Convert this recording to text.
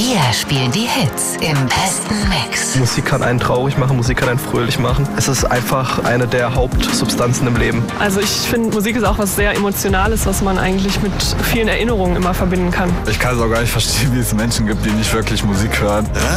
Wir spielen die Hits im besten Mix. Musik kann einen traurig machen, Musik kann einen fröhlich machen. Es ist einfach eine der Hauptsubstanzen im Leben. Also ich finde, Musik ist auch was sehr Emotionales, was man eigentlich mit vielen Erinnerungen immer verbinden kann. Ich kann es auch gar nicht verstehen, wie es Menschen gibt, die nicht wirklich Musik hören.